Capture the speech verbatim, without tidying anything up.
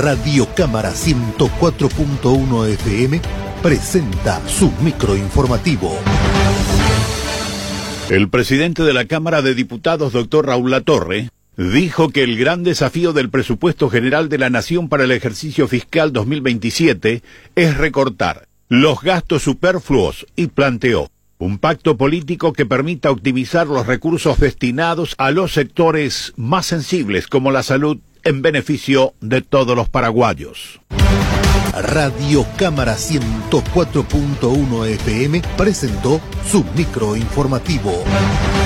Radio Cámara ciento cuatro punto uno F M presenta su microinformativo. El presidente de la Cámara de Diputados, doctor Raúl Latorre, dijo que el gran desafío del presupuesto general de la Nación para el ejercicio fiscal dos mil veintisiete es recortar los gastos superfluos y planteó un pacto político que permita optimizar los recursos destinados a los sectores más sensibles como la salud en beneficio de todos los paraguayos. Radio Cámara ciento cuatro punto uno F M presentó su microinformativo.